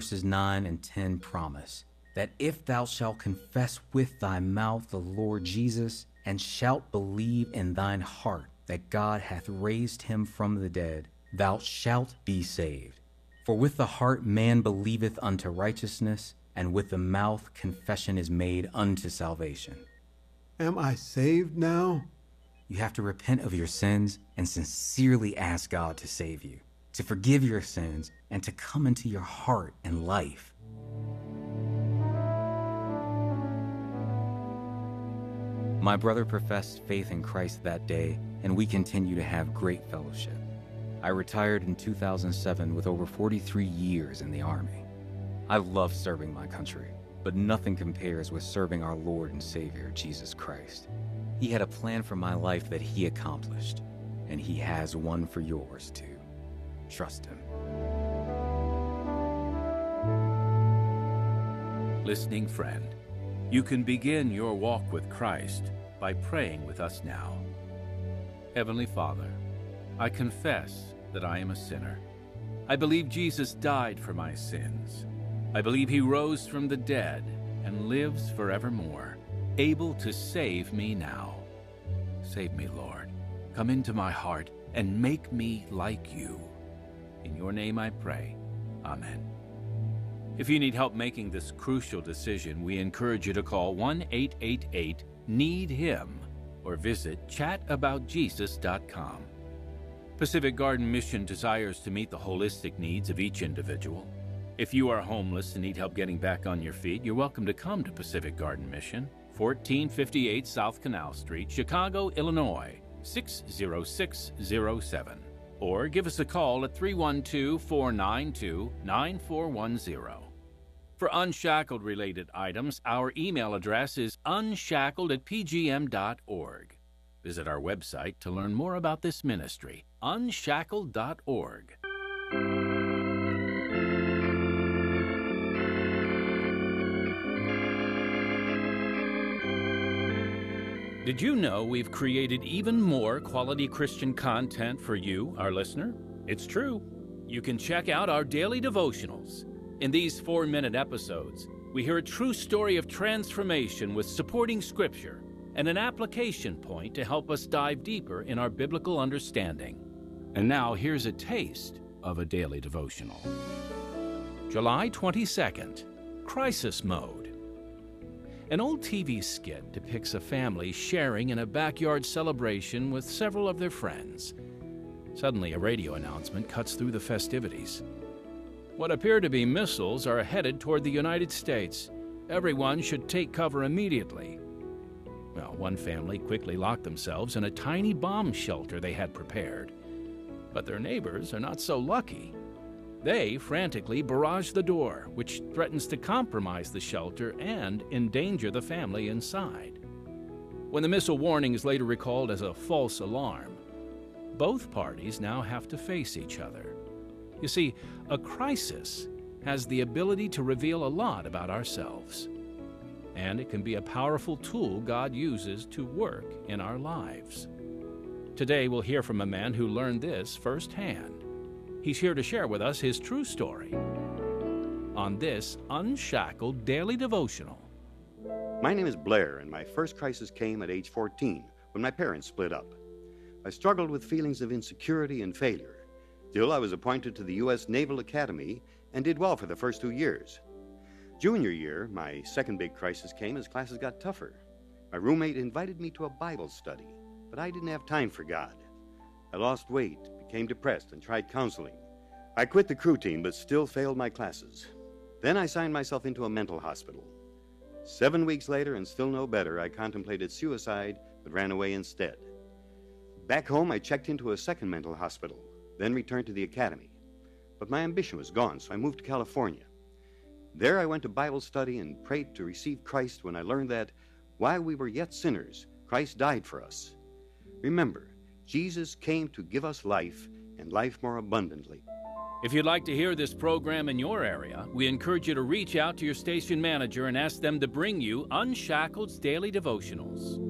verses 9 and 10 promise that if thou shalt confess with thy mouth the Lord Jesus, and shalt believe in thine heart that God hath raised him from the dead, thou shalt be saved. For with the heart man believeth unto righteousness, and with the mouth confession is made unto salvation. Am I saved now? You have to repent of your sins and sincerely ask God to save you, to forgive your sins, and to come into your heart and life. My brother professed faith in Christ that day, and we continue to have great fellowship. I retired in 2007 with over 43 years in the Army. I love serving my country, but nothing compares with serving our Lord and Savior, Jesus Christ. He had a plan for my life that he accomplished, and he has one for yours too. Trust him. Listening friend, you can begin your walk with Christ by praying with us now. Heavenly Father, I confess that I am a sinner. I believe Jesus died for my sins. I believe he rose from the dead and lives forevermore, able to save me now. Save me, Lord. Come into my heart and make me like you. In your name I pray. Amen. If you need help making this crucial decision, we encourage you to call 1-888-NEED-HIM or visit chataboutjesus.com. Pacific Garden Mission desires to meet the holistic needs of each individual. If you are homeless and need help getting back on your feet, you're welcome to come to Pacific Garden Mission, 1458 South Canal Street, Chicago, Illinois, 60607. Or give us a call at 312-492-9410. For Unshackled-related items, our email address is unshackled@pgm.org. Visit our website to learn more about this ministry, unshackled.org. Did you know we've created even more quality Christian content for you, our listener? It's true. You can check out our daily devotionals. In these 4-minute episodes, we hear a true story of transformation with supporting scripture and an application point to help us dive deeper in our biblical understanding. And now here's a taste of a daily devotional. July 22nd, Crisis Mode. An old TV skit depicts a family sharing in a backyard celebration with several of their friends. Suddenly, a radio announcement cuts through the festivities. What appear to be missiles are headed toward the United States. Everyone should take cover immediately. Well, one family quickly locked themselves in a tiny bomb shelter they had prepared. But their neighbors are not so lucky. They frantically barrage the door, which threatens to compromise the shelter and endanger the family inside. When the missile warning is later recalled as a false alarm, both parties now have to face each other. You see, a crisis has the ability to reveal a lot about ourselves, and it can be a powerful tool God uses to work in our lives. Today, we'll hear from a man who learned this firsthand. He's here to share with us his true story on this Unshackled Daily Devotional. My name is Blair, and my first crisis came at age 14 when my parents split up. I struggled with feelings of insecurity and failure. Still, I was appointed to the U.S. Naval Academy and did well for the first 2 years. Junior year, my second big crisis came as classes got tougher. My roommate invited me to a Bible study, but I didn't have time for God. I lost weight, became depressed, and tried counseling. I quit the crew team, but still failed my classes. Then I signed myself into a mental hospital. 7 weeks later, and still no better, I contemplated suicide, but ran away instead. Back home, I checked into a second mental hospital, then returned to the academy. But my ambition was gone, so I moved to California. There I went to Bible study and prayed to receive Christ when I learned that, while we were yet sinners, Christ died for us. Remember, Jesus came to give us life, and life more abundantly. If you'd like to hear this program in your area, we encourage you to reach out to your station manager and ask them to bring you Unshackled's Daily Devotionals.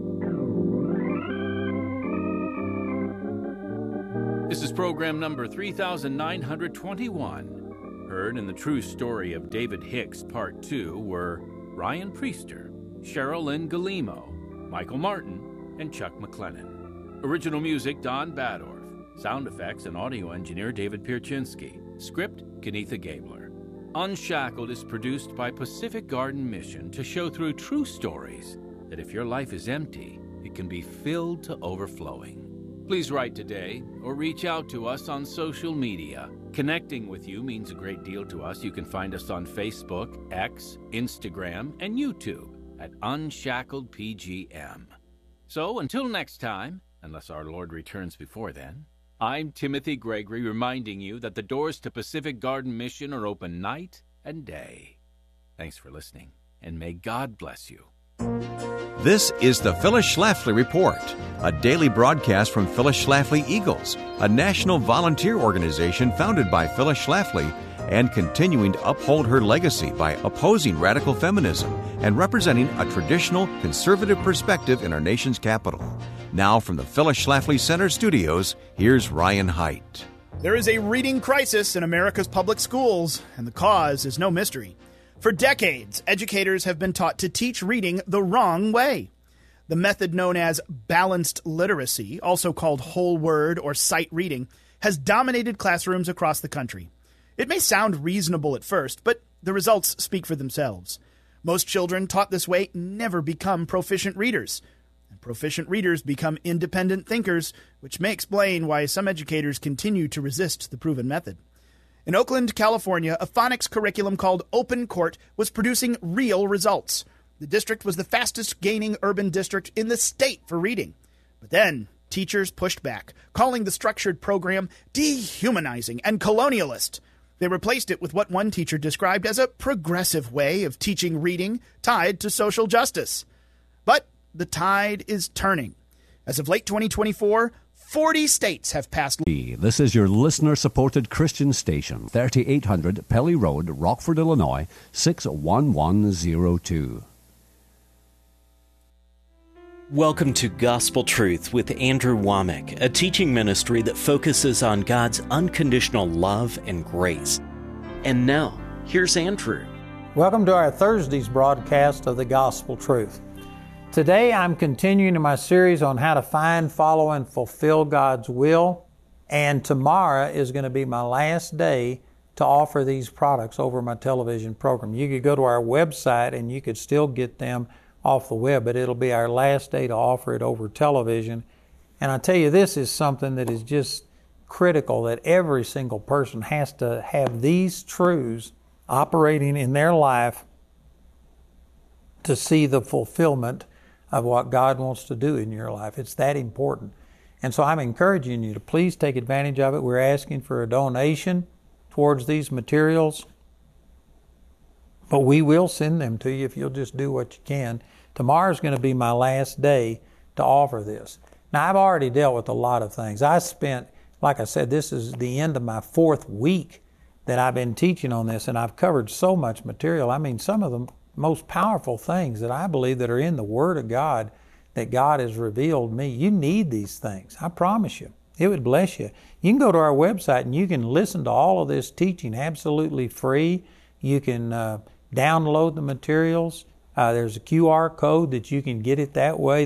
This is program number 3921, Heard in the true story of David Hicks Part 2 were Ryan Priester, Cheryl Lynn Galimo, Michael Martin, and Chuck McLennan. Original music, Don Badorf. Sound effects and audio engineer, David Pierczynski. Script, Kenitha Gabler. Unshackled is produced by Pacific Garden Mission to show through true stories that if your life is empty, it can be filled to overflowing. Please write today or reach out to us on social media. Connecting with you means a great deal to us. You can find us on Facebook, X, Instagram, and YouTube at Unshackled PGM. So until next time, unless our Lord returns before then, I'm Timothy Gregory reminding you that the doors to Pacific Garden Mission are open night and day. Thanks for listening, and may God bless you. This is the Phyllis Schlafly Report, a daily broadcast from Phyllis Schlafly Eagles, a national volunteer organization founded by Phyllis Schlafly and continuing to uphold her legacy by opposing radical feminism and representing a traditional conservative perspective in our nation's capital. Now from the Phyllis Schlafly Center studios, here's Ryan Haidt. There is a reading crisis in America's public schools, and the cause is no mystery. For decades, educators have been taught to teach reading the wrong way. The method known as balanced literacy, also called whole word or sight reading, has dominated classrooms across the country. It may sound reasonable at first, but the results speak for themselves. Most children taught this way never become proficient readers. And proficient readers become independent thinkers, which may explain why some educators continue to resist the proven method. In Oakland, California, a phonics curriculum called Open Court was producing real results. The district was the fastest gaining urban district in the state for reading. But then, teachers pushed back, calling the structured program dehumanizing and colonialist. They replaced it with what one teacher described as a progressive way of teaching reading tied to social justice. But the tide is turning. As of late 2024, 40 states have passed. This is your listener-supported Christian station, 3800 Pelly Road, Rockford, Illinois, 61102. Welcome to Gospel Truth with Andrew Womack, a teaching ministry that focuses on God's unconditional love and grace. And now, here's Andrew. Welcome to our Thursday's broadcast of the Gospel Truth. Today I'm continuing my series on how to find, follow, and fulfill God's will. And tomorrow is going to be my last day to offer these products over my television program. You could go to our website and you could still get them off the web, but it'll be our last day to offer it over television. And I tell you, this is something that is just critical, that every single person has to have these truths operating in their life to see the fulfillment of what God wants to do in your life. It's that important. And so I'm encouraging you to please take advantage of it. We're asking for a donation towards these materials, but we will send them to you if you'll just do what you can. Tomorrow's going to be my last day to offer this. Now, I've already dealt with a lot of things. I spent, like I said, this is the end of my 4th week that I've been teaching on this, and I've covered so much material. I mean, some of the most powerful things that I believe that are in the Word of God that God has revealed me. You need these things. I promise you. It would bless you. You can go to our website and you can listen to all of this teaching absolutely free. You can download the materials. There's a QR code that you can get it that way.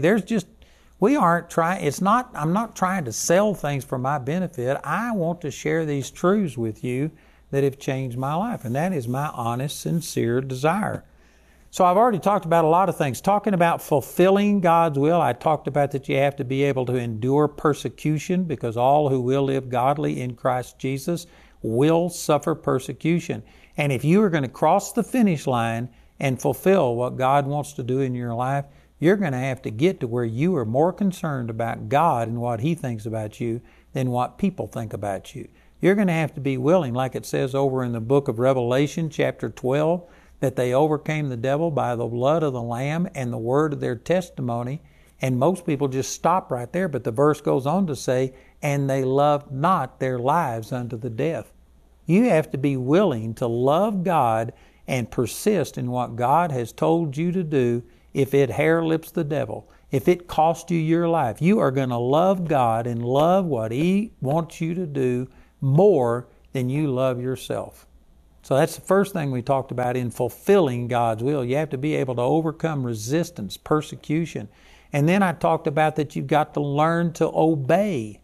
I'm not trying to sell things for my benefit. I want to share these truths with you that have changed my life. And that is my honest, sincere desire. So I've already talked about a lot of things. Talking about fulfilling God's will, I talked about that you have to be able to endure persecution, because all who will live godly in Christ Jesus will suffer persecution. And if you are going to cross the finish line and fulfill what God wants to do in your life, you're going to have to get to where you are more concerned about God and what He thinks about you than what people think about you. You're going to have to be willing, like it says over in the book of Revelation, chapter 12, that they overcame the devil by the blood of the Lamb and the word of their testimony. And most people just stop right there, but the verse goes on to say, and they loved not their lives unto the death. You have to be willing to love God and persist in what God has told you to do. If it hair-lips the devil, if it costs you your life, you are going to love God and love what He wants you to do more than you love yourself. So that's the first thing we talked about in fulfilling God's will. You have to be able to overcome resistance, persecution. And then I talked about that you've got to learn to obey.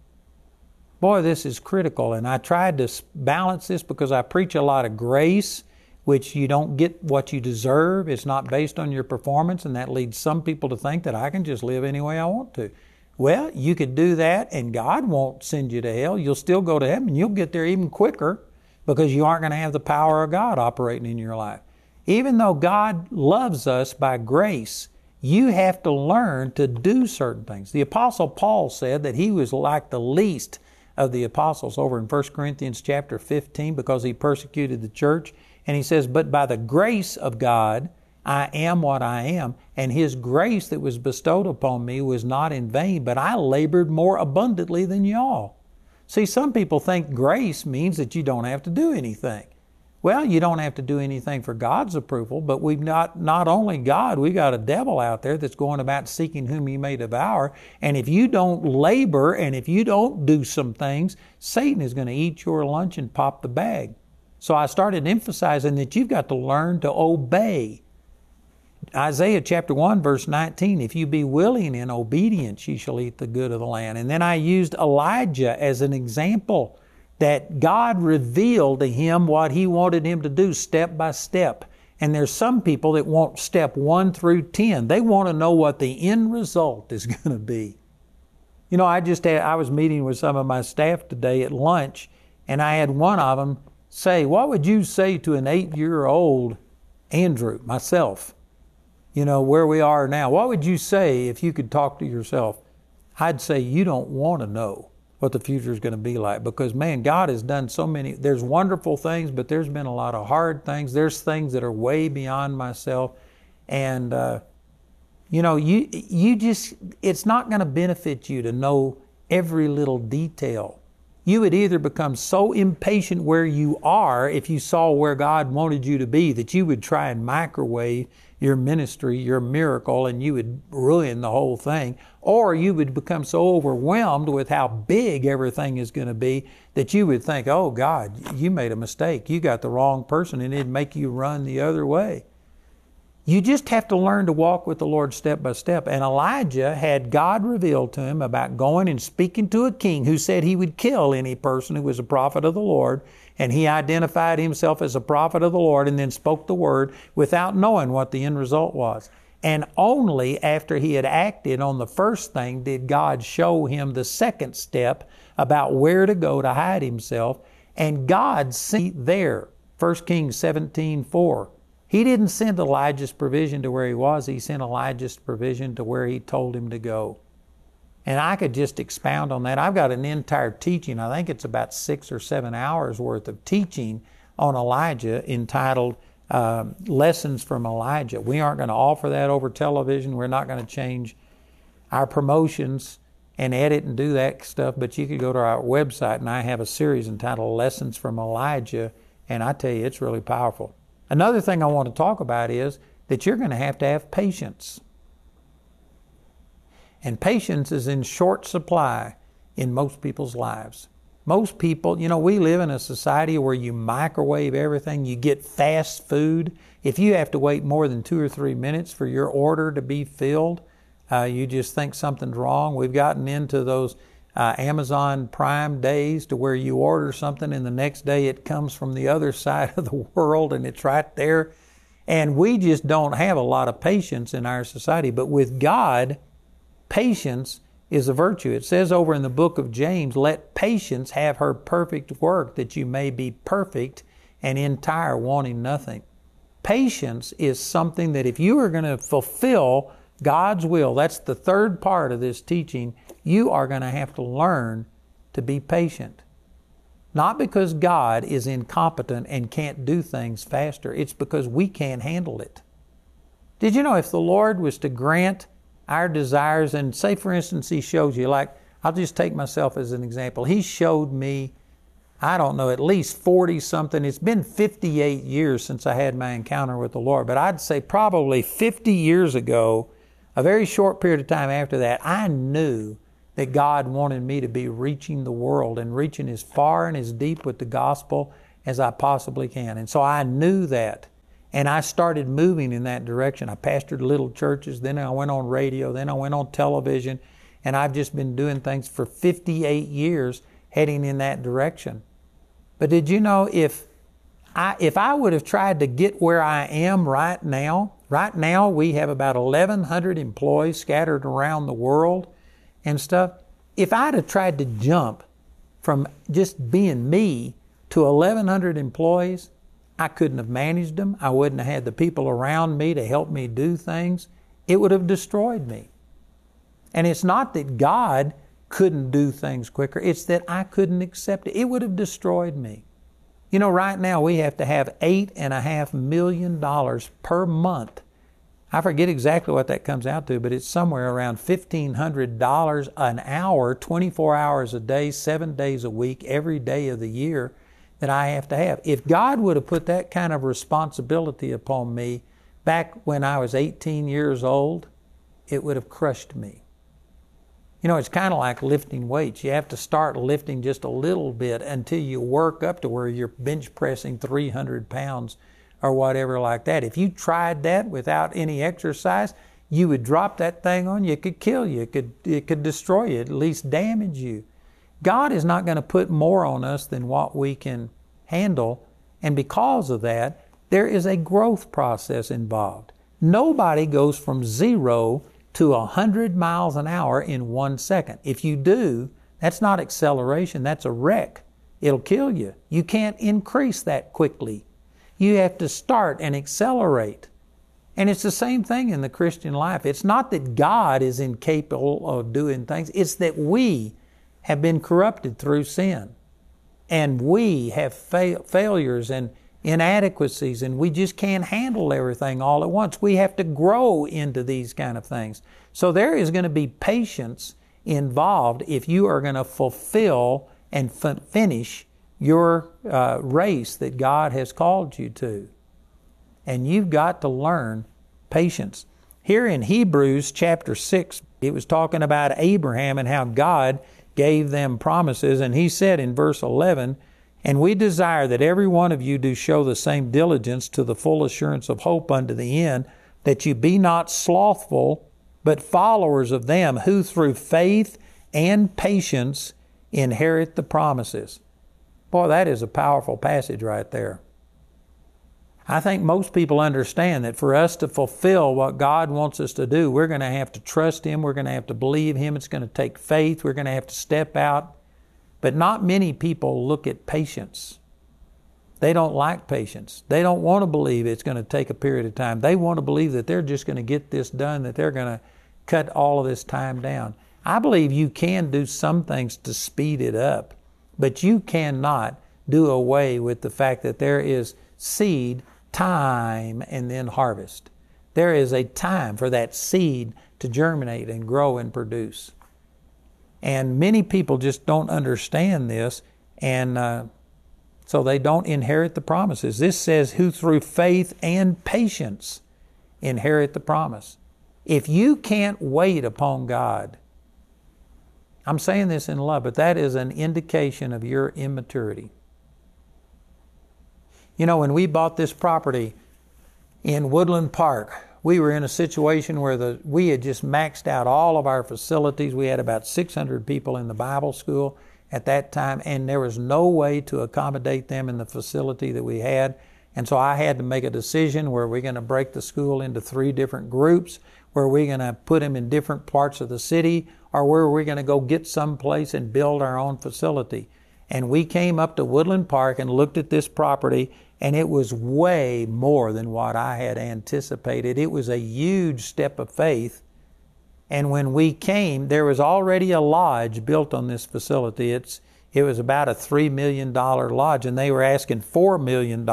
Boy, this is critical, and I tried to balance this because I preach a lot of grace, which you don't get what you deserve. It's not based on your performance, and that leads some people to think that I can just live any way I want to. Well, you could do that, and God won't send you to hell. You'll still go to heaven, and you'll get there even quicker because you aren't going to have the power of God operating in your life. Even though God loves us by grace, you have to learn to do certain things. The Apostle Paul said that he was like the least of the apostles over in 1 Corinthians chapter 15 because he persecuted the church. And he says, but by the grace of God, I am what I am. And His grace that was bestowed upon me was not in vain, but I labored more abundantly than y'all. See, some people think grace means that you don't have to do anything. Well, you don't have to do anything for God's approval, but we've not only God, we've got a devil out there that's going about seeking whom He may devour. And if you don't labor and if you don't do some things, Satan is going to eat your lunch and pop the bag. So I started emphasizing that you've got to learn to obey. Isaiah chapter 1 verse 19, if you be willing and obedient, ye shall eat the good of the land. And then I used Elijah as an example that God revealed to him what He wanted him to do step by step. And there's some people that want step 1 through 10. They want to know what the end result is going to be. You know, I was meeting with some of my staff today at lunch, and I had one of them say, what would you say to an 8-year-old Andrew, myself, you know, where we are now? What would you say if you could talk to yourself? I'd say you don't want to know what the future is going to be like because, man, God has done so many. There's wonderful things, but there's been a lot of hard things. There's things that are way beyond myself. And, you know, you just, it's not going to benefit you to know every little detail. You would either become so impatient where you are if you saw where God wanted you to be that you would try and microwave your ministry, your miracle, and you would ruin the whole thing. Or you would become so overwhelmed with how big everything is going to be that you would think, oh God, you made a mistake. You got the wrong person, and it'd make you run the other way. You just have to learn to walk with the Lord step by step. And Elijah had God revealed to him about going and speaking to a king who said he would kill any person who was a prophet of the Lord. And he identified himself as a prophet of the Lord and then spoke the word without knowing what the end result was. And only after he had acted on the first thing did God show him the second step about where to go to hide himself. And God sent there, 1 Kings 17:4. He didn't send Elijah's provision to where he was. He sent Elijah's provision to where He told him to go. And I could just expound on that. I've got an entire teaching. I think it's about 6 or 7 hours worth of teaching on Elijah entitled Lessons from Elijah. We aren't going to offer that over television. We're not going to change our promotions and edit and do that stuff. But you could go to our website, and I have a series entitled Lessons from Elijah. And I tell you, it's really powerful. Another thing I want to talk about is that you're going to have patience. And patience is in short supply in most people's lives. Most people, you know, we live in a society where you microwave everything. You get fast food. If you have to wait more than 2 or 3 minutes for your order to be filled, you just think something's wrong. We've gotten into those Amazon Prime days to where you order something and the next day it comes from the other side of the world and it's right there. And we just don't have a lot of patience in our society. But with God, patience is a virtue. It says over in the book of James, let patience have her perfect work, that you may be perfect and entire, wanting nothing. Patience is something that if you are going to fulfill God's will, that's the third part of this teaching, you are going to have to learn to be patient. Not because God is incompetent and can't do things faster. It's because we can't handle it. Did you know if the Lord was to grant our desires, and say for instance He shows you, like I'll just take myself as an example. He showed me, I don't know, at least 40 something. It's been 58 years since I had my encounter with the Lord, but I'd say probably 50 years ago, a very short period of time after that, I knew that God wanted me to be reaching the world and reaching as far and as deep with the gospel as I possibly can. And so I knew that. And I started moving in that direction. I pastored little churches, then I went on radio, then I went on television, and I've just been doing things for 58 years heading in that direction. But did you know if I would have tried to get where I am right now we have about 1,100 employees scattered around the world and stuff. If I'd have tried to jump from just being me to 1,100 employees, I couldn't have managed them. I wouldn't have had the people around me to help me do things. It would have destroyed me. And it's not that God couldn't do things quicker. It's that I couldn't accept it. It would have destroyed me. You know, right now we have to have $8.5 million per month. I forget exactly what that comes out to, but it's somewhere around $1,500 an hour, 24 hours a day, 7 days a week, every day of the year that I have to have. If God would have put that kind of responsibility upon me back when I was 18 years old, it would have crushed me. You know, it's kind of like lifting weights. You have to start lifting just a little bit until you work up to where you're bench pressing 300 pounds or whatever like that. If you tried that without any exercise, you would drop that thing on you. It could kill you. It could destroy you, at least damage you. God is not going to put more on us than what we can handle, and because of that, there is a growth process involved. Nobody goes from 0 to 100 miles an hour in 1 second. If you do, that's not acceleration, that's a wreck. It'll kill you. You can't increase that quickly. You have to start and accelerate. And it's the same thing in the Christian life. It's not that God is incapable of doing things, it's that we have been corrupted through sin. And we have failures and inadequacies, and we just can't handle everything all at once. We have to grow into these kind of things. So there is going to be patience involved if you are going to fulfill and finish your race that God has called you to. And you've got to learn patience. Here in Hebrews chapter 6, it was talking about Abraham and how God gave them promises, and he said in verse 11, "And we desire that every one of you do show the same diligence to the full assurance of hope unto the end, that you be not slothful, but followers of them who through faith and patience inherit the promises." Boy, that is a powerful passage right there. I think most people understand that for us to fulfill what God wants us to do, we're going to have to trust Him, we're going to have to believe Him, it's going to take faith, we're going to have to step out. But not many people look at patience. They don't like patience. They don't want to believe it's going to take a period of time. They want to believe that they're just going to get this done, that they're going to cut all of this time down. I believe you can do some things to speed it up, but you cannot do away with the fact that there is seed, time, and then harvest. There is a time for that seed to germinate and grow and produce. And many people just don't understand this, and so they don't inherit the promises. This says, who through faith and patience inherit the promise. If you can't wait upon God, I'm saying this in love, but that is an indication of your immaturity. You know, when we bought this property in Woodland Park, we were in a situation where we had just maxed out all of our facilities. We had about 600 people in the Bible school at that time, and there was no way to accommodate them in the facility that we had. And so I had to make a decision where we're going to break the school into 3 different groups, where we're going to put them in different parts of the city, or where we're going to go get someplace and build our own facility. And we came up to Woodland Park and looked at this property, and it was way more than what I had anticipated. It was a huge step of faith. And when we came, there was already a lodge built on this facility. It was about a $3 million lodge, and they were asking $4 million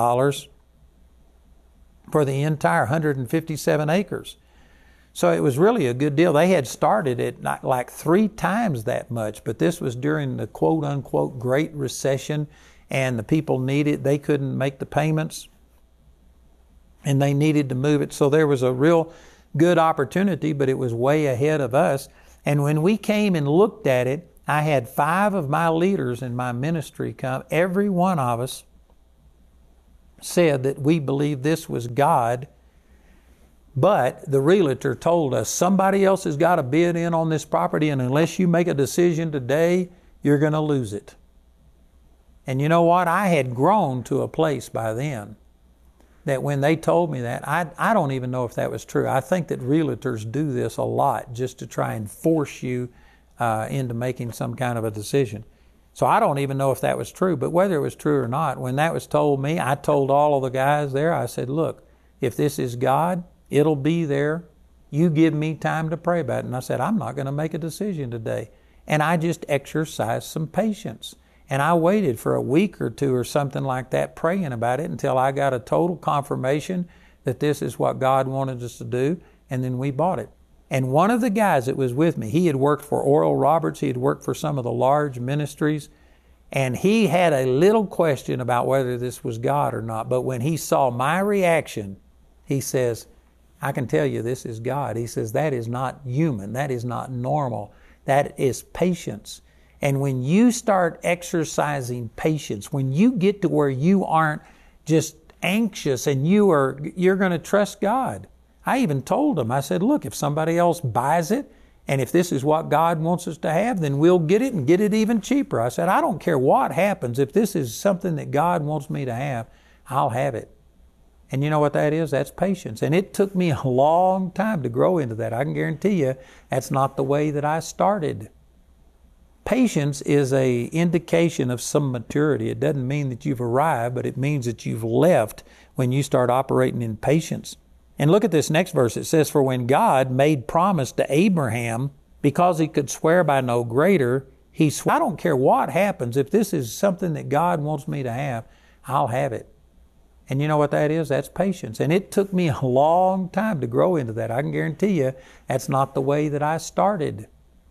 for the entire 157 acres. So it was really a good deal. They had started it like 3 times that much, but this was during the quote-unquote Great Recession, and the people they couldn't make the payments, and they needed to move it. So there was a real good opportunity, but it was way ahead of us. And when we came and looked at it, I had 5 of my leaders in my ministry come, every one of us, said that we believed this was God, but the realtor told us somebody else has got a bid in on this property, and unless you make a decision today, you're going to lose it. And you know what? I had grown to a place by then that when they told me that, I don't even know if that was true. I think that realtors do this a lot just to try and force you into making some kind of a decision. So I don't even know if that was true, but whether it was true or not, when that was told me, I told all of the guys there, I said, look, if this is God, it'll be there. You give me time to pray about it. And I said, I'm not going to make a decision today. And I just exercised some patience. And I waited for a week or two or something like that praying about it until I got a total confirmation that this is what God wanted us to do, and then we bought it. And one of the guys that was with me, he had worked for Oral Roberts, he had worked for some of the large ministries, and he had a little question about whether this was God or not. But when he saw my reaction, he says, I can tell you this is God. He says, that is not human, that is not normal, that is patience. And when you start exercising patience, when you get to where you aren't just anxious and you're going to trust God. I even told him, I said, look, if somebody else buys it, and if this is what God wants us to have, then we'll get it and get it even cheaper. I said, I don't care what happens. If this is something that God wants me to have, I'll have it. And you know what that is? That's patience. And it took me a long time to grow into that. I can guarantee you that's not the way that I started. Patience is an indication of some maturity. It doesn't mean that you've arrived, but it means that you've left when you start operating in patience. And look at this next verse. It says, for when God made promise to Abraham, because he could swear by no greater, he swore, I don't care what happens. If this is something that God wants me to have, I'll have it. And you know what that is? That's patience. And it took me a long time to grow into that. I can guarantee you that's not the way that I started.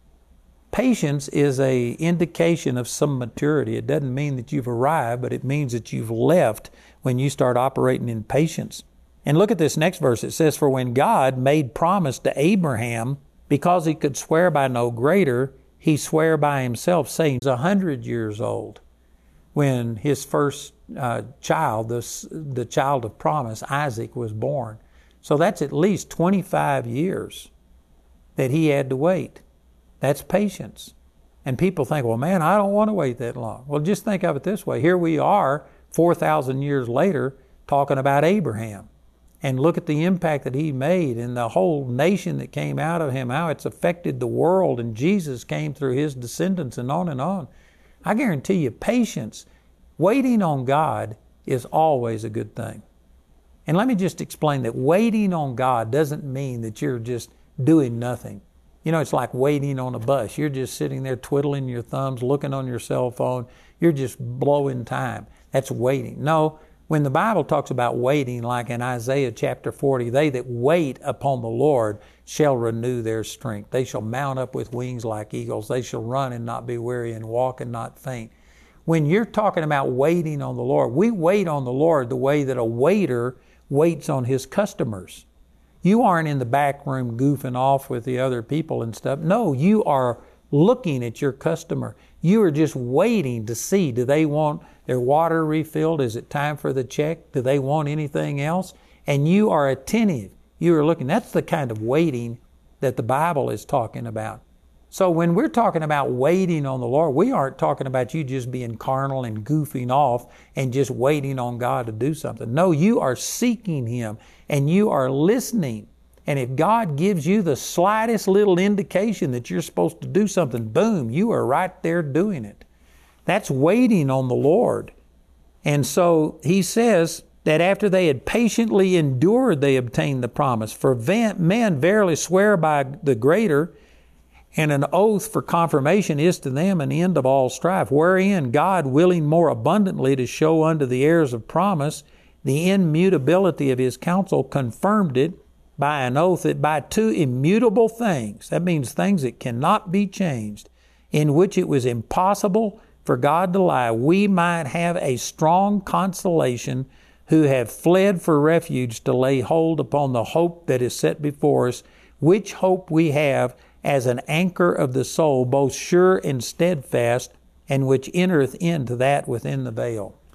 Patience is an indication of some maturity. It doesn't mean that you've arrived, but it means that you've left when you start operating in patience. And look at this next verse. It says, for when God made promise to Abraham, because he could swear by no greater, he swore by himself, saying, he's 100 years old when his first child, the child of promise, Isaac, was born. So that's at least 25 years that he had to wait. That's patience. And people think, well, man, I don't want to wait that long. Well, just think of it this way. Here we are, 4,000 years later, talking about Abraham. And look at the impact that he made and the whole nation that came out of him, how it's affected the world, and Jesus came through his descendants and on and on. I guarantee you, patience, waiting on God is always a good thing. And let me just explain that waiting on God doesn't mean that you're just doing nothing. You know, it's like waiting on a bus. You're just sitting there twiddling your thumbs, looking on your cell phone. You're just blowing time. That's waiting. No, when the Bible talks about waiting, like in Isaiah chapter 40, they that wait upon the Lord shall renew their strength. They shall mount up with wings like eagles. They shall run and not be weary and walk and not faint. When you're talking about waiting on the Lord, we wait on the Lord the way that a waiter waits on his customers. You aren't in the back room goofing off with the other people and stuff. No, you are looking at your customer. You are just waiting to see, do they want their water refilled? Is it time for the check? Do they want anything else? And you are attentive. You are looking. That's the kind of waiting that the Bible is talking about. So when we're talking about waiting on the Lord, we aren't talking about you just being carnal and goofing off and just waiting on God to do something. No, you are seeking Him and you are listening. And if God gives you the slightest little indication that you're supposed to do something, boom, you are right there doing it. That's waiting on the Lord. And so He says that after they had patiently endured, they obtained the promise. For men verily swear by the greater, and an oath for confirmation is to them an end of all strife, wherein God, willing more abundantly to show unto the heirs of promise the immutability of His counsel, confirmed it by an oath, that by two immutable things, that means things that cannot be changed, in which it was impossible for God to lie, we might have a strong consolation, who have fled for refuge to lay hold upon the hope that is set before us, which hope we have as an anchor of the soul, both sure and steadfast, and which entereth into that within the veil.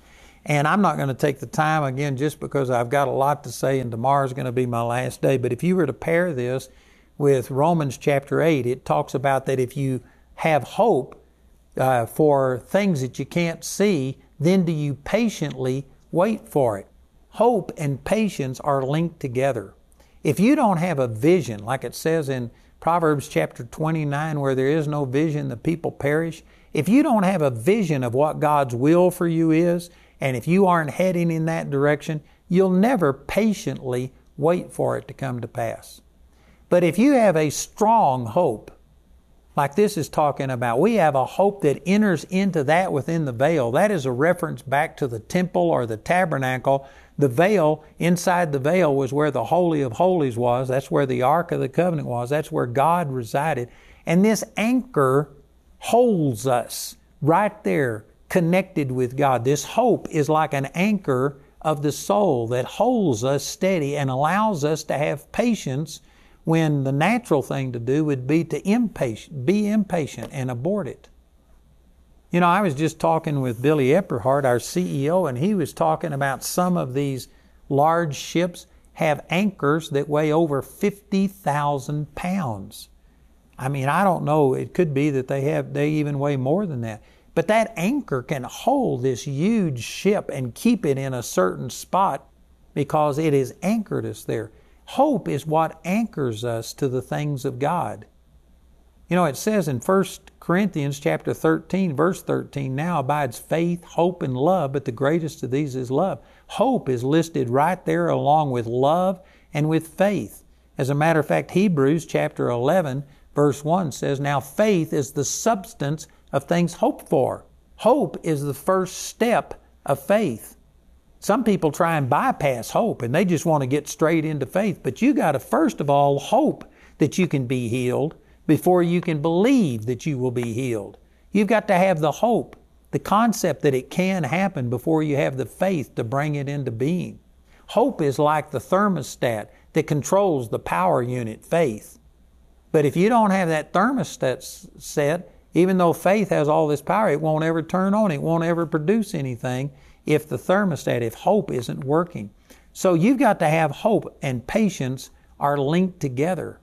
And I'm not going to take the time again just because I've got a lot to say and tomorrow's going to be my last day. But if you were to pair this with Romans chapter 8, it talks about that if you have hope for things that you can't see, then do you patiently wait for it. Hope and patience are linked together. If you don't have a vision, like it says in Proverbs chapter 29, where there is no vision, the people perish. If you don't have a vision of what God's will for you is, and if you aren't heading in that direction, you'll never patiently wait for it to come to pass. But if you have a strong hope, like this is talking about, we have a hope that enters into that within the veil. That is a reference back to the temple or the tabernacle. The veil, inside the veil was where the Holy of Holies was. That's where the Ark of the Covenant was. That's where God resided. And this anchor holds us right there, connected with God. This hope is like an anchor of the soul that holds us steady and allows us to have patience when the natural thing to do would be to be impatient and abort it. You know, I was just talking with Billy Epperhart, our CEO, and he was talking about some of these large ships have anchors that weigh over 50,000 pounds. I mean, I don't know, it could be that they even weigh more than that. But that anchor can hold this huge ship and keep it in a certain spot because it has anchored us there. Hope is what anchors us to the things of God. You know, it says in 1 Corinthians chapter 13, verse 13, now abides faith, hope, and love, but the greatest of these is love. Hope is listed right there along with love and with faith. As a matter of fact, Hebrews chapter 11, verse 1 says, now faith is the substance of things hoped for. Hope is the first step of faith. Some people try and bypass hope and they just want to get straight into faith. But you got to first of all hope that you can be healed before you can believe that you will be healed. You've got to have the hope, the concept that it can happen before you have the faith to bring it into being. Hope is like the thermostat that controls the power unit, faith. But if you don't have that thermostat set, even though faith has all this power, it won't ever turn on. It won't ever produce anything if hope isn't working. So you've got to have hope, and patience are linked together.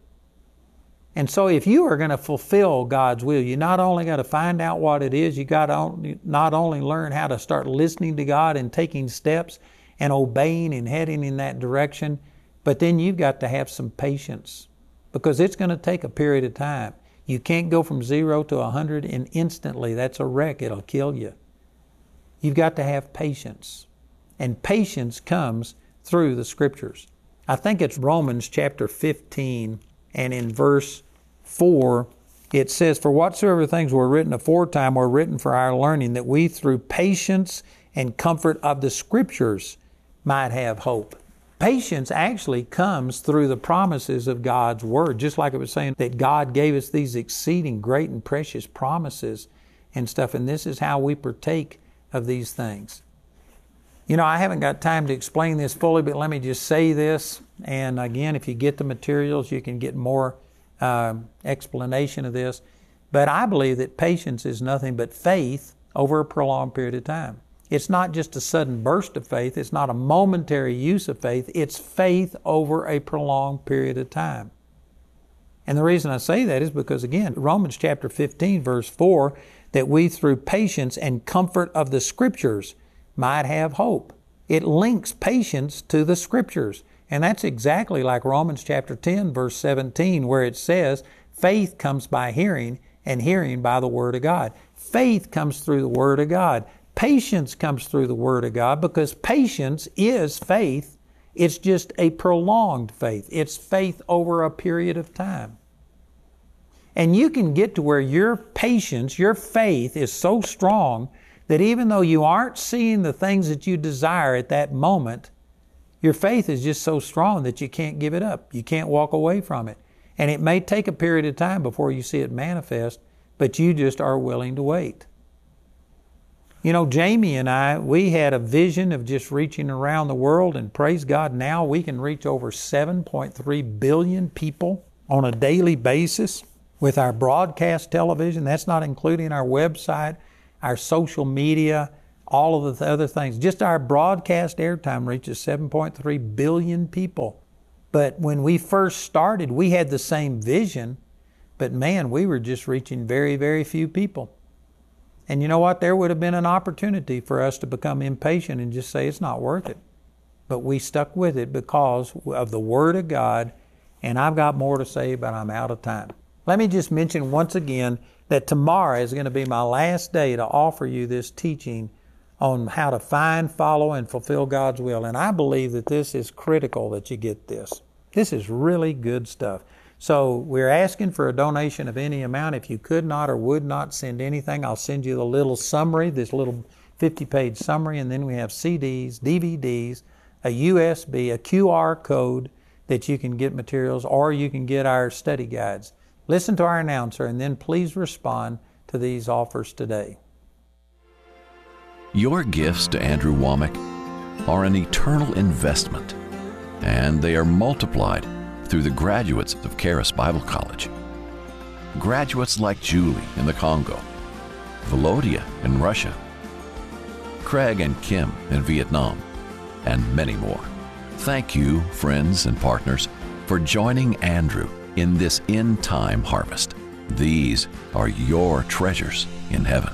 And so if you are going to fulfill God's will, you not only got to find out what it is, you got to not only learn how to start listening to God and taking steps and obeying and heading in that direction, but then you've got to have some patience because it's going to take a period of time. You can't go from 0 to 100 and instantly. That's a wreck. It'll kill you. You've got to have patience. And patience comes through the Scriptures. I think it's Romans chapter 15, and in verse 4, it says, for whatsoever things were written aforetime were written for our learning, that we through patience and comfort of the Scriptures might have hope. Patience actually comes through the promises of God's Word, just like it was saying that God gave us these exceeding great and precious promises and stuff, and this is how we partake of these things. You know, I haven't got time to explain this fully, but let me just say this. And again, if you get the materials, you can get more explanation of this. But I believe that patience is nothing but faith over a prolonged period of time. It's not just a sudden burst of faith. It's not a momentary use of faith. It's faith over a prolonged period of time. And the reason I say that is because, again, Romans chapter 15, verse 4, that we through patience and comfort of the Scriptures might have hope. It links patience to the Scriptures. And that's exactly like Romans chapter 10, verse 17, where it says, faith comes by hearing, and hearing by the Word of God. Faith comes through the Word of God. Patience comes through the Word of God, because patience is faith. It's just a prolonged faith. It's faith over a period of time. And you can get to where your patience, your faith is so strong that even though you aren't seeing the things that you desire at that moment, your faith is just so strong that you can't give it up. You can't walk away from it. And it may take a period of time before you see it manifest, but you just are willing to wait. You know, Jamie and I, we had a vision of just reaching around the world, and praise God, now we can reach over 7.3 billion people on a daily basis with our broadcast television. That's not including our website, our social media, all of the other things. Just our broadcast airtime reaches 7.3 billion people. But when we first started, we had the same vision, but man, we were just reaching very, very few people. And you know what? There would have been an opportunity for us to become impatient and just say it's not worth it. But we stuck with it because of the Word of God, and I've got more to say, but I'm out of time. Let me just mention once again that tomorrow is going to be my last day to offer you this teaching on how to find, follow, and fulfill God's will. And I believe that this is critical that you get this. This is really good stuff. So we're asking for a donation of any amount. If you could not or would not send anything, I'll send you the little summary, this little 50-page summary, and then we have CDs, DVDs, a USB, a QR code that you can get materials, or you can get our study guides. Listen to our announcer, and then please respond to these offers today. Your gifts to Andrew Wommack are an eternal investment, and they are multiplied through the graduates of Charis Bible College. Graduates like Julie in the Congo, Volodya in Russia, Craig and Kim in Vietnam, and many more. Thank you, friends and partners, for joining Andrew in this end-time harvest. These are your treasures in heaven.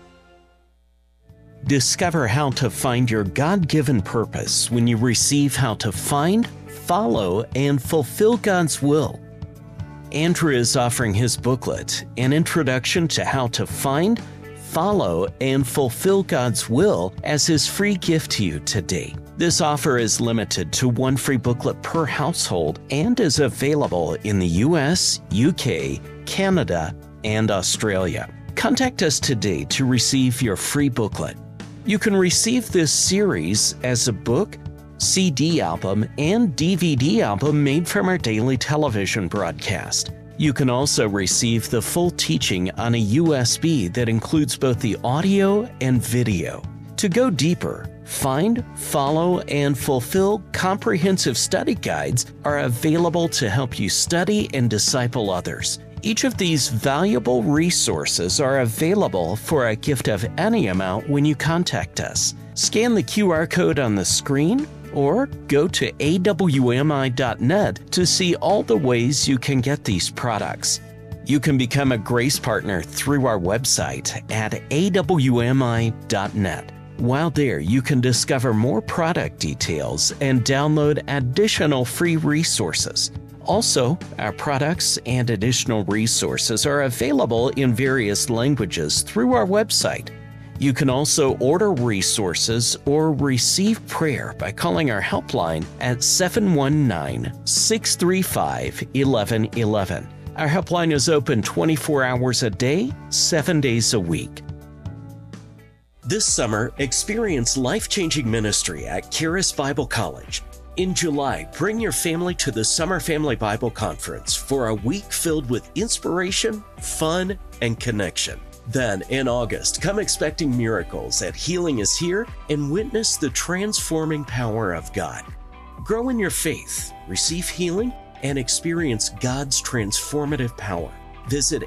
Discover how to find your God-given purpose when you receive how to find, follow, and fulfill God's will. Andrew is offering his booklet, An Introduction to How to Find, Follow, and Fulfill God's Will, as his free gift to you today. This offer is limited to one free booklet per household and is available in the US, UK, Canada, and Australia. Contact us today to receive your free booklet. You can receive this series as a book, CD album, and DVD album made from our daily television broadcast. You can also receive the full teaching on a USB that includes both the audio and video. To go deeper, Find, Follow, and Fulfill comprehensive study guides are available to help you study and disciple others. Each of these valuable resources are available for a gift of any amount when you contact us. Scan the QR code on the screen or go to awmi.net to see all the ways you can get these products. You can become a Grace Partner through our website at awmi.net. While there, you can discover more product details and download additional free resources. Also, our products and additional resources are available in various languages through our website. You can also order resources or receive prayer by calling our helpline at 719-635-1111. Our helpline is open 24 hours a day, 7 days a week. This summer, experience life-changing ministry at Charis Bible College. In July, bring your family to the Summer Family Bible Conference for a week filled with inspiration, fun, and connection. Then, in August, come expecting miracles at Healing is Here and witness the transforming power of God. Grow in your faith, receive healing, and experience God's transformative power. Visit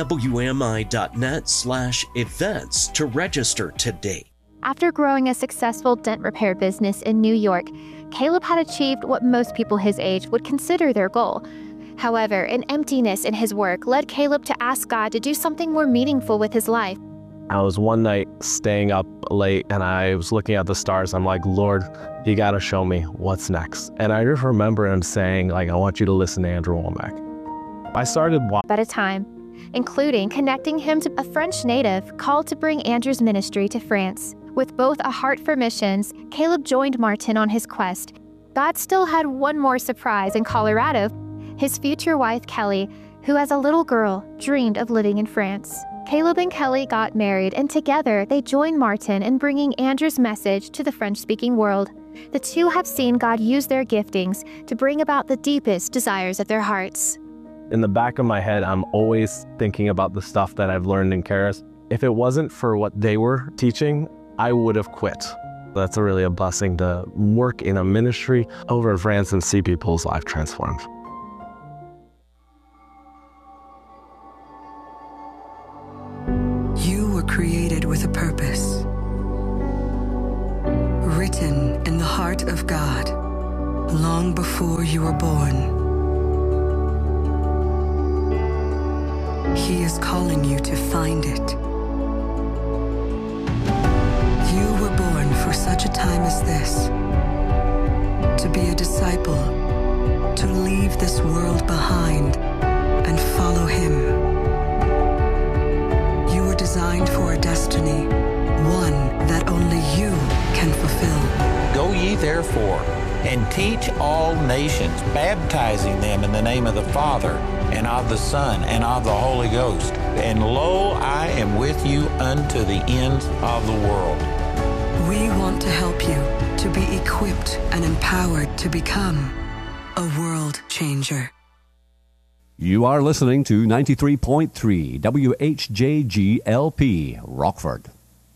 awmi.net/events to register today. After growing a successful dent repair business in New York, Caleb had achieved what most people his age would consider their goal. However, an emptiness in his work led Caleb to ask God to do something more meaningful with his life. I was one night staying up late and I was looking at the stars. I'm like, Lord, you got to show me what's next. And I just remember him saying, I want you to listen to Andrew Wommack. I started at a time, including connecting him to a French native called to bring Andrew's ministry to France. With both a heart for missions, Caleb joined Martin on his quest. God still had one more surprise in Colorado. His future wife, Kelly, who as a little girl dreamed of living in France. Caleb and Kelly got married, and together they joined Martin in bringing Andrew's message to the French-speaking world. The two have seen God use their giftings to bring about the deepest desires of their hearts. In the back of my head, I'm always thinking about the stuff that I've learned in Charis. If it wasn't for what they were teaching, I would have quit. That's really a blessing to work in a ministry over in France and see people's life transformed. You were created with a purpose. heart of God long before you were born. He is calling you to find it. You were born for such a time as this, to be a disciple, to leave this world behind and follow Him. You were designed for a destiny, one that only you can fulfill. Go ye therefore, and teach all nations, baptizing them in the name of the Father, and of the Son, and of the Holy Ghost. And lo, I am with you unto the ends of the world. We want to help you to be equipped and empowered to become a world changer. You are listening to 93.3 WHJGLP, Rockford.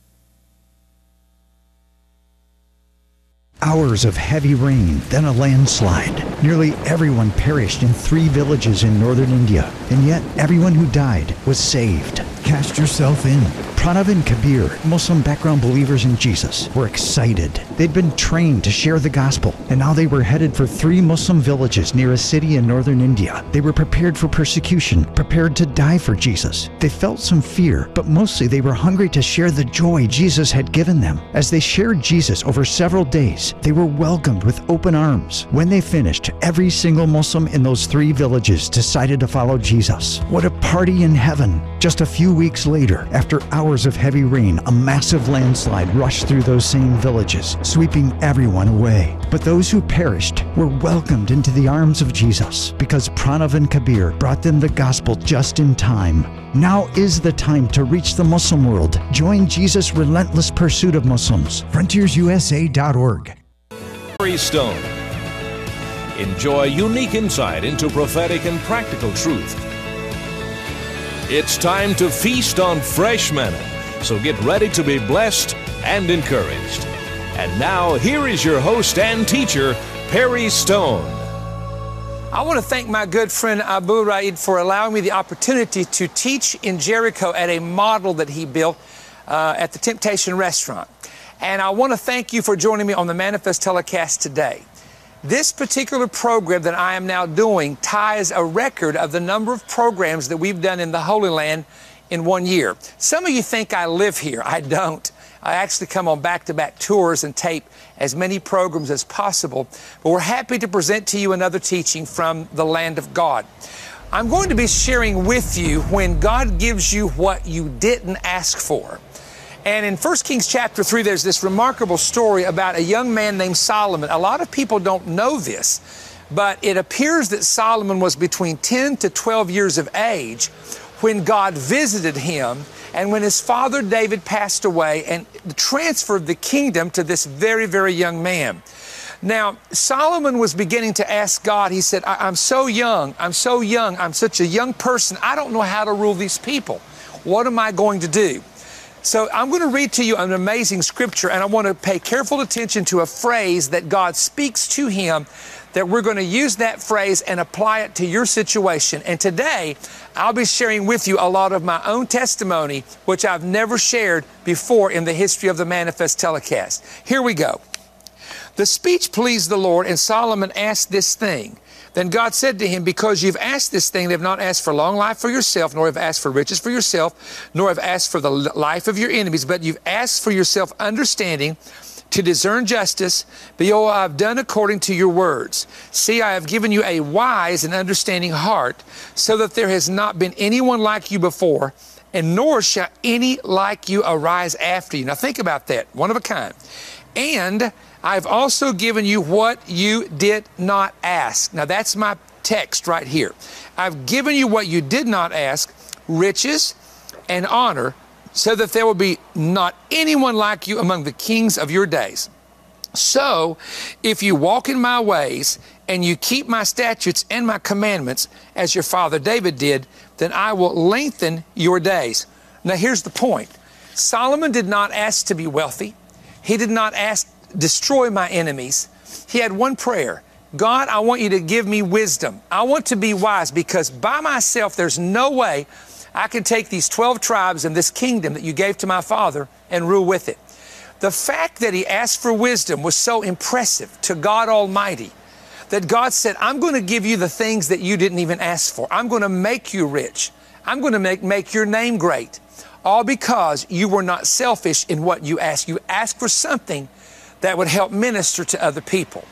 Hours of heavy rain, then a landslide. Nearly everyone perished in 3 villages in northern India, and yet everyone who died was saved. Cast yourself in. Pranav and Kabir, Muslim background believers in Jesus, were excited. They'd been trained to share the gospel, and now they were headed for 3 Muslim villages near a city in northern India. They were prepared for persecution, prepared to die for Jesus. They felt some fear, but mostly they were hungry to share the joy Jesus had given them. As they shared Jesus over several days, they were welcomed with open arms. When they finished, every single Muslim in those 3 villages decided to follow Jesus. What a party in heaven! Just a few weeks later, after hours of heavy rain, a massive landslide rushed through those same villages, sweeping everyone away. But those who perished were welcomed into the arms of Jesus because Pranav and Kabir brought them the gospel just in time. Now is the time to reach the Muslim world. Join Jesus' relentless pursuit of Muslims. FrontiersUSA.org. Perry Stone. Enjoy unique insight into prophetic and practical truth. It's time to feast on fresh manna, so get ready to be blessed and encouraged. And now, here is your host and teacher, Perry Stone. I want to thank my good friend Abu Raid for allowing me the opportunity to teach in Jericho at a model that he built at the Temptation Restaurant. And I want to thank you for joining me on the Manifest Telecast today. This particular program that I am now doing ties a record of the number of programs that we've done in the Holy Land in 1 year. Some of you think I live here. I don't. I actually come on back-to-back tours and tape as many programs as possible. But we're happy to present to you another teaching from the land of God. I'm going to be sharing with you when God gives you what you didn't ask for. And in 1 Kings chapter 3, there's this remarkable story about a young man named Solomon. A lot of people don't know this, but it appears that Solomon was between 10 to 12 years of age when God visited him and when his father David passed away and transferred the kingdom to this very, very young man. Now, Solomon was beginning to ask God, he said, I'm so young, I'm such a young person, I don't know how to rule these people. What am I going to do? So I'm going to read to you an amazing scripture, and I want to pay careful attention to a phrase that God speaks to him, that we're going to use that phrase and apply it to your situation. And today, I'll be sharing with you a lot of my own testimony, which I've never shared before in the history of the Manifest Telecast. Here we go. The speech pleased the Lord, and Solomon asked this thing. Then God said to him, because you've asked this thing, they have not asked for long life for yourself, nor have asked for riches for yourself, nor have asked for the life of your enemies, but you've asked for yourself understanding to discern justice. Behold, I have done according to your words. See, I have given you a wise and understanding heart, so that there has not been anyone like you before, and nor shall any like you arise after you. Now think about that, one of a kind. And I've also given you what you did not ask. Now that's my text right here. I've given you what you did not ask, riches and honor, so that there will be not anyone like you among the kings of your days. So, if you walk in my ways and you keep my statutes and my commandments, as your father David did, then I will lengthen your days. Now here's the point. Solomon did not ask to be wealthy. He did not ask, destroy my enemies. He had one prayer. God, I want you to give me wisdom. I want to be wise, because by myself, there's no way I can take these 12 tribes and this kingdom that you gave to my father and rule with it. The fact that he asked for wisdom was so impressive to God Almighty that God said, I'm going to give you the things that you didn't even ask for. I'm going to make you rich. I'm going to make your name great. All because you were not selfish in what you asked. You asked for something that would help minister to other people.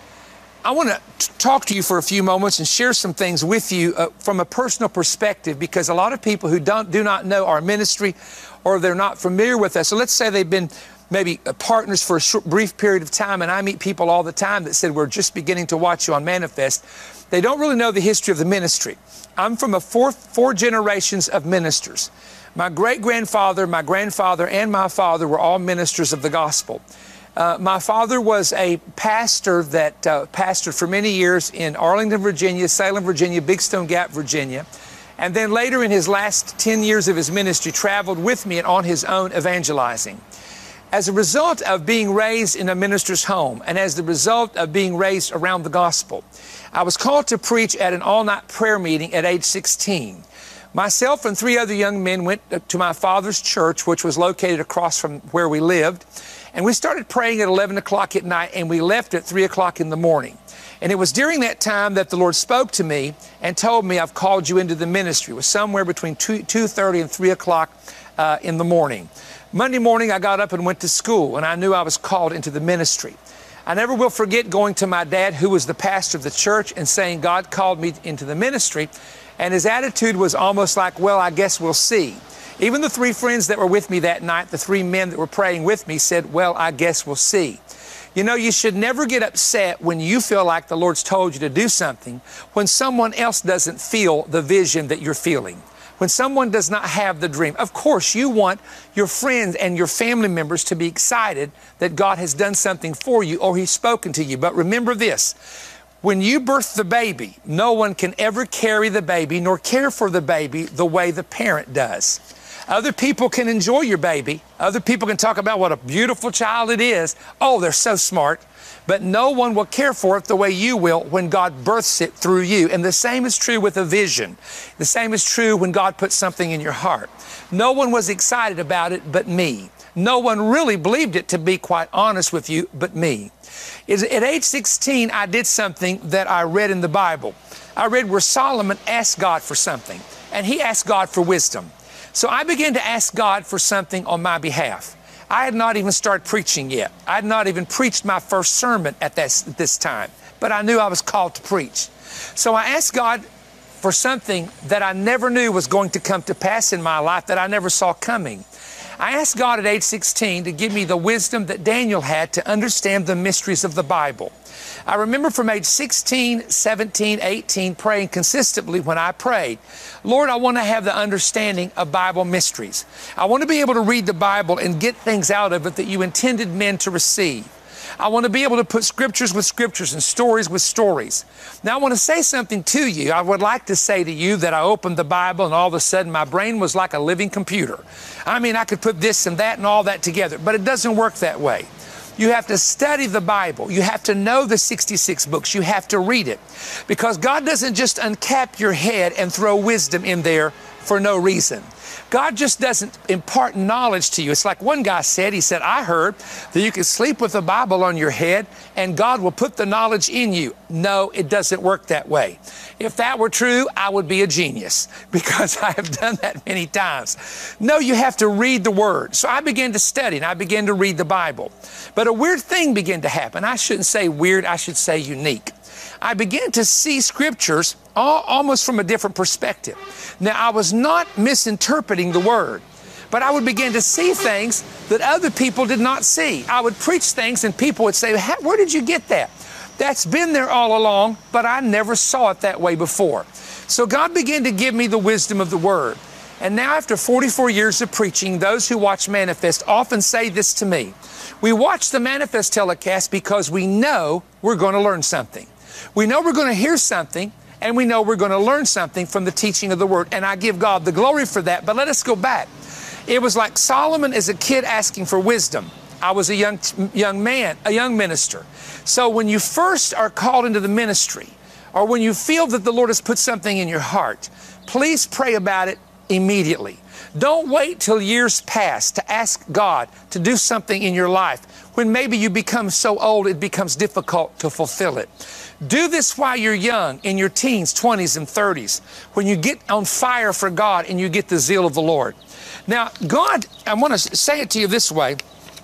I want to talk to you for a few moments and share some things with you from a personal perspective, because a lot of people who do not know our ministry, or they're not familiar with us. So let's say they've been maybe partners for a brief period of time, and I meet people all the time that said, we're just beginning to watch you on Manifest. They don't really know the history of the ministry. I'm from four generations of ministers. My great-grandfather, my grandfather, and my father were all ministers of the gospel. My father was a pastor that pastored for many years in Arlington, Virginia, Salem, Virginia, Big Stone Gap, Virginia. And then later in his last 10 years of his ministry, traveled with me and on his own evangelizing. As a result of being raised in a minister's home, and as the result of being raised around the gospel, I was called to preach at an all-night prayer meeting at age 16. Myself and 3 other young men went to my father's church, which was located across from where we lived. And we started praying at 11 o'clock at night, and we left at 3 o'clock in the morning. And it was during that time that the Lord spoke to me and told me, I've called you into the ministry. It was somewhere between 2:30 and 3 o'clock in the morning. Monday morning, I got up and went to school, and I knew I was called into the ministry. I never will forget going to my dad, who was the pastor of the church, and saying, God called me into the ministry. And his attitude was almost like, well, I guess we'll see. Even the 3 friends that were with me that night, the 3 men that were praying with me, said, well, I guess we'll see. You know, you should never get upset when you feel like the Lord's told you to do something when someone else doesn't feel the vision that you're feeling. When someone does not have the dream. Of course, you want your friends and your family members to be excited that God has done something for you or He's spoken to you. But remember this. When you birth the baby, no one can ever carry the baby nor care for the baby the way the parent does. Other people can enjoy your baby. Other people can talk about what a beautiful child it is. Oh, they're so smart. But no one will care for it the way you will when God births it through you. And the same is true with a vision. The same is true when God puts something in your heart. No one was excited about it but me. No one really believed it, to be quite honest with you, but me. At age 16, I did something that I read in the Bible. I read where Solomon asked God for something, and he asked God for wisdom. So I began to ask God for something on my behalf. I had not even started preaching yet. I had not even preached my first sermon at this time, but I knew I was called to preach. So I asked God for something that I never knew was going to come to pass in my life, that I never saw coming. I asked God at age 16 to give me the wisdom that Daniel had to understand the mysteries of the Bible. I remember from age 16, 17, 18, praying consistently when I prayed, Lord, I want to have the understanding of Bible mysteries. I want to be able to read the Bible and get things out of it that you intended men to receive. I want to be able to put scriptures with scriptures and stories with stories. Now, I want to say something to you. I would like to say to you that I opened the Bible and all of a sudden my brain was like a living computer. I mean, I could put this and that and all that together, but it doesn't work that way. You have to study the Bible. You have to know the 66 books. You have to read it, because God doesn't just uncap your head and throw wisdom in there for no reason. God just doesn't impart knowledge to you. It's like one guy said, he said, I heard that you can sleep with the Bible on your head and God will put the knowledge in you. No, it doesn't work that way. If that were true, I would be a genius, because I have done that many times. No, you have to read the Word. So I began to study and I began to read the Bible. But a weird thing began to happen. I shouldn't say weird, I should say unique. I began to see scriptures almost from a different perspective. Now, I was not misinterpreting the Word, but I would begin to see things that other people did not see. I would preach things and people would say, where did you get that? That's been there all along, but I never saw it that way before. So God began to give me the wisdom of the Word. And now, after 44 years of preaching, those who watch Manifest often say this to me. We watch the Manifest telecast because we know we're going to learn something. We know we're going to hear something, and we know we're going to learn something from the teaching of the Word. And I give God the glory for that. But let us go back. It was like Solomon as a kid asking for wisdom. I was a young man, a young minister. So when you first are called into the ministry, or when you feel that the Lord has put something in your heart, please pray about it immediately. Don't wait till years pass to ask God to do something in your life when maybe you become so old it becomes difficult to fulfill it. Do this while you're young, in your teens, 20s, and 30s, when you get on fire for God and you get the zeal of the Lord. Now, God, I want to say it to you this way.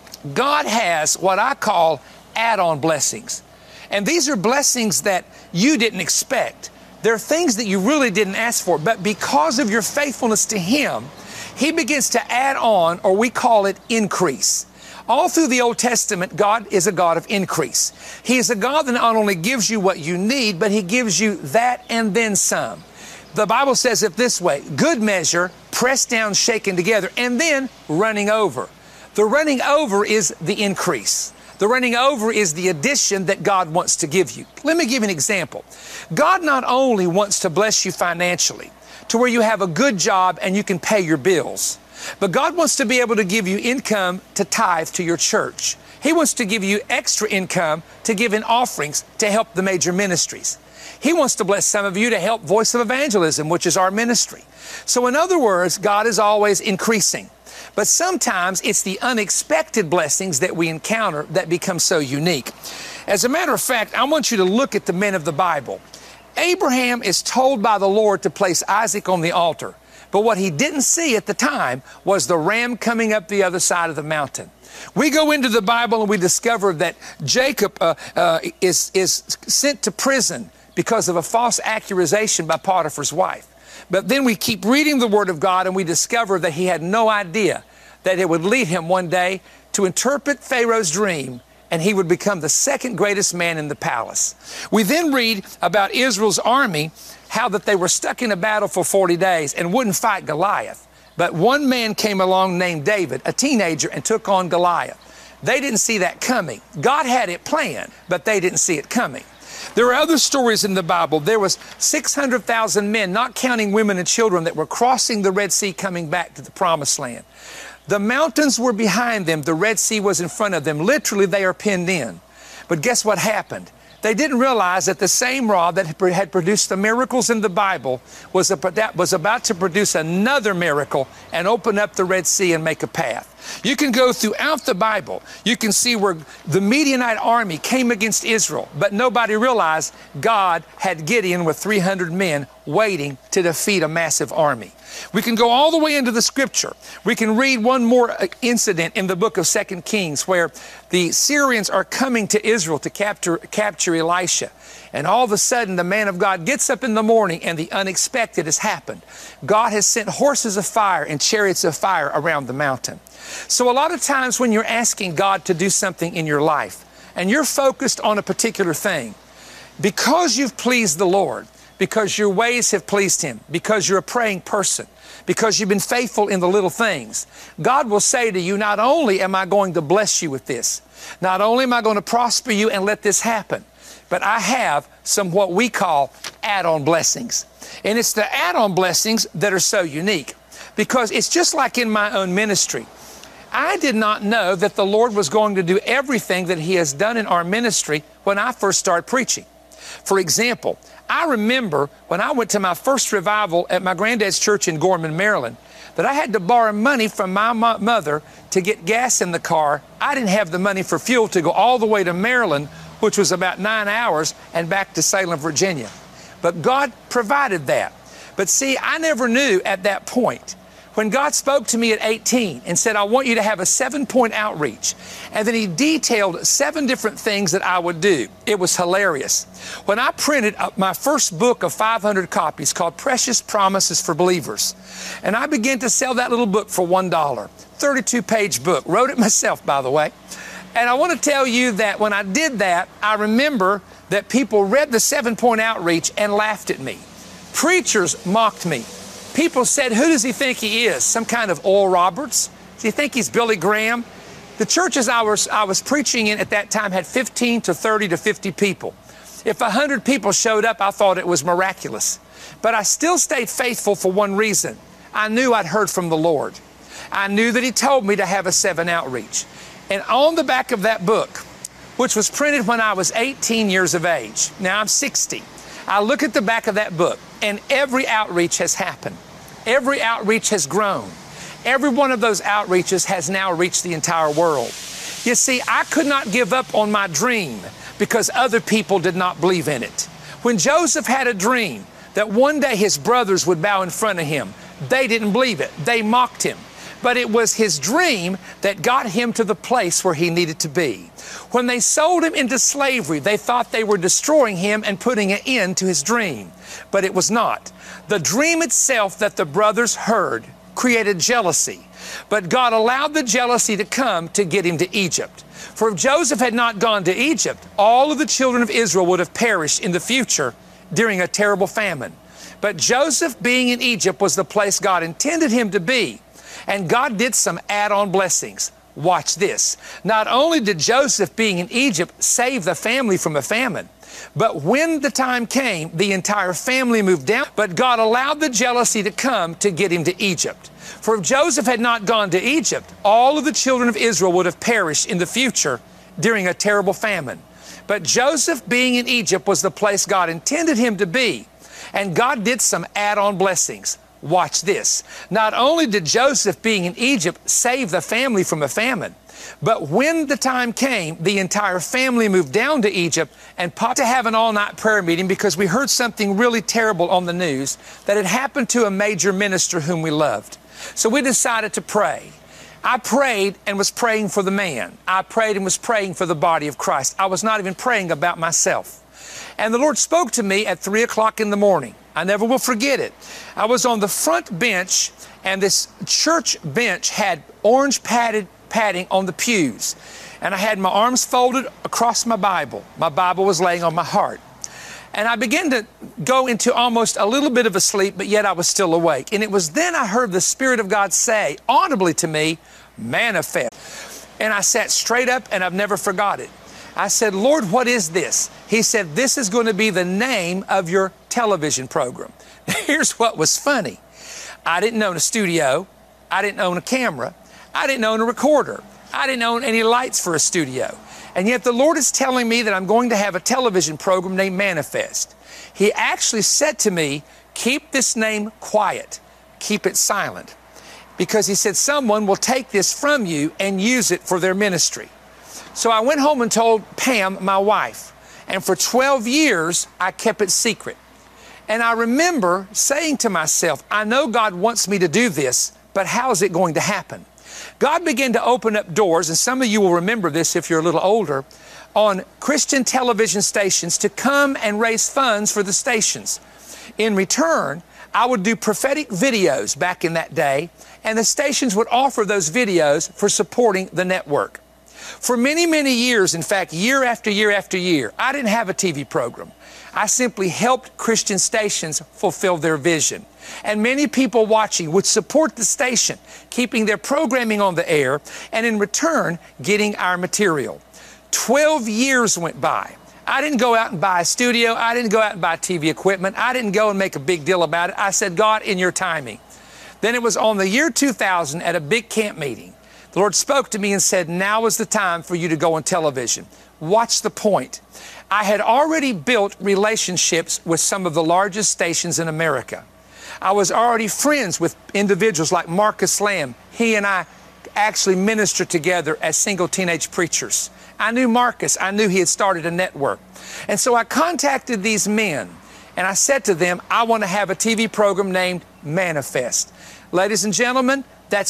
God has what I call add-on blessings. And these are blessings that you didn't expect. They're things that you really didn't ask for, but because of your faithfulness to Him, He begins to add on, or we call it increase. All through the Old Testament, God is a God of increase. He is a God that not only gives you what you need, but He gives you that and then some. The Bible says it this way: good measure, pressed down, shaken together, and then running over. The running over is the increase. The running over is the addition that God wants to give you. Let me give you an example. God not only wants to bless you financially, to where you have a good job and you can pay your bills, but God wants to be able to give you income to tithe to your church. He wants to give you extra income to give in offerings to help the major ministries. He wants to bless some of you to help Voice of Evangelism, which is our ministry. So in other words, God is always increasing. But sometimes it's the unexpected blessings that we encounter that become so unique. As a matter of fact, I want you to look at the men of the Bible. Abraham is told by the Lord to place Isaac on the altar. But what he didn't see at the time was the ram coming up the other side of the mountain. We go into the Bible and we discover that Jacob is sent to prison because of a false accusation by Potiphar's wife. But then we keep reading the Word of God and we discover that he had no idea that it would lead him one day to interpret Pharaoh's dream, and he would become the second greatest man in the palace. We then read about Israel's army, how that they were stuck in a battle for 40 days and wouldn't fight Goliath. But one man came along named David, a teenager, and took on Goliath. They didn't see that coming. God had it planned, but they didn't see it coming. There are other stories in the Bible. There was 600,000 men, not counting women and children, that were crossing the Red Sea coming back to the Promised Land. The mountains were behind them. The Red Sea was in front of them. Literally, they are pinned in. But guess what happened? They didn't realize that the same rod that had produced the miracles in the Bible was about to produce another miracle and open up the Red Sea and make a path. You can go throughout the Bible. You can see where the Midianite army came against Israel, but nobody realized God had Gideon with 300 men waiting to defeat a massive army. We can go all the way into the Scripture. We can read one more incident in the book of 2 Kings where the Syrians are coming to Israel to capture Elisha. And all of a sudden, the man of God gets up in the morning and the unexpected has happened. God has sent horses of fire and chariots of fire around the mountain. So a lot of times when you're asking God to do something in your life and you're focused on a particular thing, because you've pleased the Lord, because your ways have pleased Him, because you're a praying person, because you've been faithful in the little things, God will say to you, not only am I going to bless you with this, not only am I going to prosper you and let this happen, but I have some what we call add-on blessings. And it's the add-on blessings that are so unique, because it's just like in my own ministry. I did not know that the Lord was going to do everything that He has done in our ministry when I first started preaching. For example, I remember when I went to my first revival at my granddad's church in Gorman, Maryland, that I had to borrow money from my mother to get gas in the car. I didn't have the money for fuel to go all the way to Maryland, which was about 9 hours, and back to Salem, Virginia. But God provided that. But see, I never knew at that point. When God spoke to me at 18 and said, I want you to have a 7-point outreach, and then He detailed 7 different things that I would do, it was hilarious. When I printed my first book of 500 copies called Precious Promises for Believers, and I began to sell that little book for $1, 32-page book, wrote it myself, by the way. And I want to tell you that when I did that, I remember that people read the 7-point outreach and laughed at me. Preachers mocked me. People said, who does he think he is? Some kind of Oral Roberts? Does he think he's Billy Graham? The churches I was preaching in at that time had 15 to 30 to 50 people. If 100 people showed up, I thought it was miraculous. But I still stayed faithful for one reason. I knew I'd heard from the Lord. I knew that He told me to have a 7 outreach. And on the back of that book, which was printed when I was 18 years of age, now I'm 60, I look at the back of that book, and every outreach has happened. every outreach has grown. Every one of those outreaches has now reached the entire world. You see, I could not give up on my dream because other people did not believe in it. When Joseph had a dream that one day his brothers would bow in front of him, they didn't believe it. They mocked him. But it was his dream that got him to the place where he needed to be. When they sold him into slavery, they thought they were destroying him and putting an end to his dream. But it was not. The dream itself that the brothers heard created jealousy. But God allowed the jealousy to come to get him to Egypt. For if Joseph had not gone to Egypt, all of the children of Israel would have perished in the future during a terrible famine. But Joseph being in Egypt was the place God intended him to be. And God did some add-on blessings. Watch this. Not only did Joseph being in Egypt save the family from a famine, but when the time came, the entire family moved down. But God allowed the jealousy to come to get him to Egypt. For if Joseph had not gone to Egypt, all of the children of Israel would have perished in the future during a terrible famine. But Joseph being in Egypt was the place God intended him to be. And God did some add-on blessings. Watch this. Not only did Joseph being in Egypt save the family from a famine, but when the time came, the entire family moved down to Egypt and popped to have an all-night prayer meeting because we heard something really terrible on the news that had happened to a major minister whom we loved. So we decided to pray. I prayed and was praying for the man. I prayed and was praying for the body of Christ. I was not even praying about myself. And the Lord spoke to me at 3 o'clock in the morning. I never will forget it. I was on the front bench, and this church bench had orange padding on the pews. And I had my arms folded across my Bible. My Bible was laying on my heart. And I began to go into almost a little bit of a sleep, but yet I was still awake. And it was then I heard the Spirit of God say audibly to me, "Manifest." And I sat straight up, and I've never forgot it. I said, "Lord, what is this?" He said, "This is going to be the name of your television program." Here's what was funny. I didn't own a studio. I didn't own a camera. I didn't own a recorder. I didn't own any lights for a studio. And yet the Lord is telling me that I'm going to have a television program named Manifest. He actually said to me, "Keep this name quiet. Keep it silent." Because he said someone will take this from you and use it for their ministry. So I went home and told Pam, my wife, and for 12 years, I kept it secret. And I remember saying to myself, I know God wants me to do this, but how is it going to happen? God began to open up doors, and some of you will remember this if you're a little older, on Christian television stations to come and raise funds for the stations. In return, I would do prophetic videos back in that day, and the stations would offer those videos for supporting the network. For many, many years, in fact, year after year after year, I didn't have a TV program. I simply helped Christian stations fulfill their vision. And many people watching would support the station, keeping their programming on the air, and in return, getting our material. 12 years went by. I didn't go out and buy a studio. I didn't go out and buy TV equipment. I didn't go and make a big deal about it. I said, "God, in your timing." Then it was on the year 2000 at a big camp meeting. The Lord spoke to me and said, "Now is the time for you to go on television." Watch the point. I had already built relationships with some of the largest stations in America. I was already friends with individuals like Marcus Lamb. He and I actually ministered together as single teenage preachers. I knew Marcus. I knew he had started a network. And so I contacted these men, and I said to them, "I want to have a TV program named Manifest." Ladies and gentlemen, that's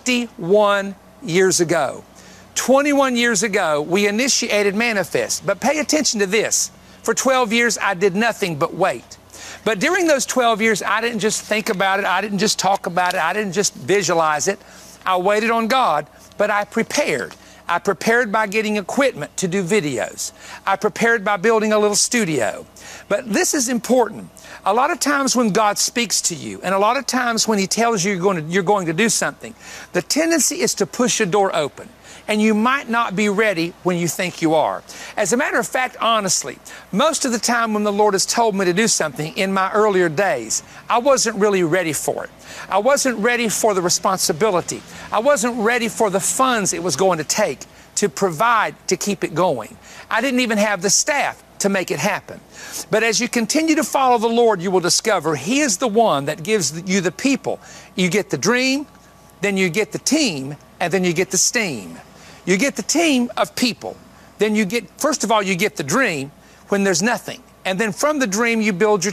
21 years ago. 21 years ago, we initiated Manifest. But pay attention to this. For 12 years, I did nothing but wait. But during those 12 years, I didn't just think about it. I didn't just talk about it. I didn't just visualize it. I waited on God, but I prepared. I prepared by getting equipment to do videos. I prepared by building a little studio. But this is important. A lot of times when God speaks to you, and a lot of times when He tells you you're going to do something, the tendency is to push a door open. And you might not be ready when you think you are. As a matter of fact, honestly, most of the time when the Lord has told me to do something in my earlier days, I wasn't really ready for it. I wasn't ready for the responsibility. I wasn't ready for the funds it was going to take to provide to keep it going. I didn't even have the staff to make it happen. But as you continue to follow the Lord, you will discover He is the one that gives you the people. You get the dream, then you get the team, and then you get the steam. You get the team of people. Then you get, first of all, you get the dream when there's nothing. And then from the dream, you build your